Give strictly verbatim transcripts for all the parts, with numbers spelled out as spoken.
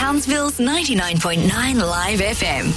Townsville's ninety-nine point nine Live F M.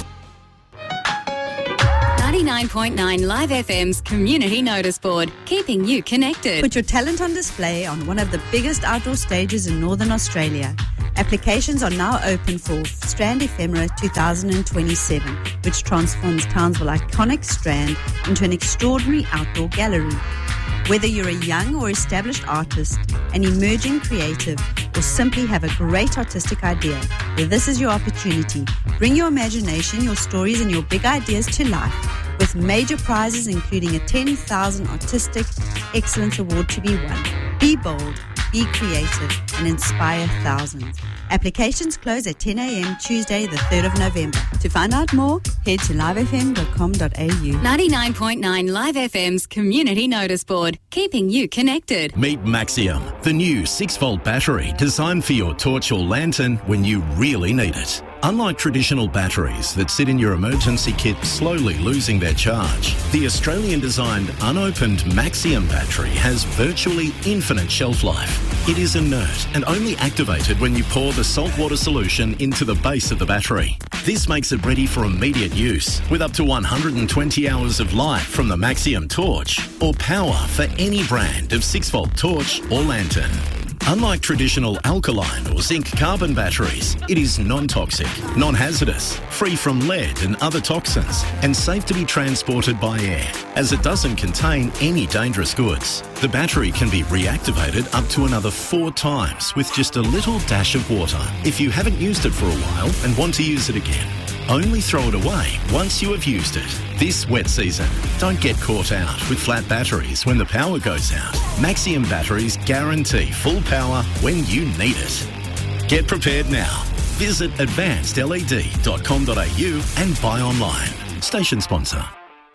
ninety-nine point nine Live F M's Community Notice Board, keeping you connected. Put your talent on display on one of the biggest outdoor stages in Northern Australia. Applications are now open for Strand Ephemera twenty twenty-seven, which transforms Townsville iconic Strand into an extraordinary outdoor gallery. Whether you're a young or established artist, an emerging creative, or simply have a great artistic idea, well, this is your opportunity. Bring your imagination, your stories, and your big ideas to life, with major prizes including a ten thousand Artistic Excellence Award to be won. Be bold, be creative, and inspire thousands. Applications close at ten a.m. Tuesday, the third of November. To find out more, head to live f m dot com dot a u. ninety-nine point nine Live F M's Community Notice Board, keeping you connected. Meet Maxium, the new six-volt battery designed for your torch or lantern when you really need it. Unlike traditional batteries that sit in your emergency kit slowly losing their charge, the Australian-designed unopened Maxium battery has virtually infinite shelf life. It is inert and only activated when you pour the saltwater solution into the base of the battery. This makes it ready for immediate use, with up to one hundred twenty hours of life from the Maxium torch, or power for any brand of six-volt torch or lantern. Unlike traditional alkaline or zinc-carbon batteries, it is non-toxic, non-hazardous, free from lead and other toxins, and safe to be transported by air, as it doesn't contain any dangerous goods. The battery can be reactivated up to another four times with just a little dash of water if you haven't used it for a while and want to use it again. Only throw it away once you have used it. This wet season, don't get caught out with flat batteries when the power goes out. Maxium batteries guarantee full power when you need it. Get prepared now. Visit advanced l e d dot com dot a u and buy online. Station sponsor.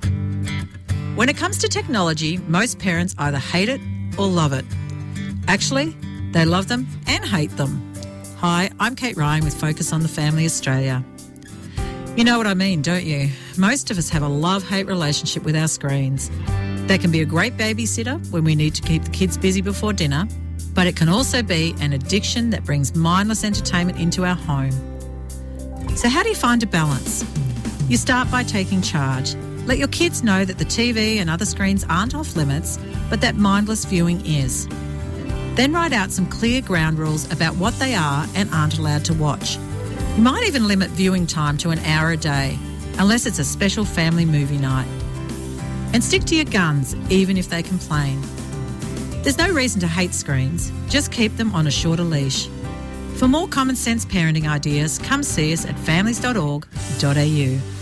When it comes to technology, most parents either hate it or love it. Actually, they love them and hate them. Hi, I'm Kate Ryan with Focus on the Family Australia. You know what I mean, don't you? Most of us have a love-hate relationship with our screens. They can be a great babysitter when we need to keep the kids busy before dinner, but it can also be an addiction that brings mindless entertainment into our home. So how do you find a balance? You start by taking charge. Let your kids know that the T V and other screens aren't off limits, but that mindless viewing is. Then write out some clear ground rules about what they are and aren't allowed to watch. You might even limit viewing time to an hour a day, unless it's a special family movie night. And stick to your guns, even if they complain. There's no reason to hate screens, just keep them on a shorter leash. For more common sense parenting ideas, come see us at families dot org dot a u.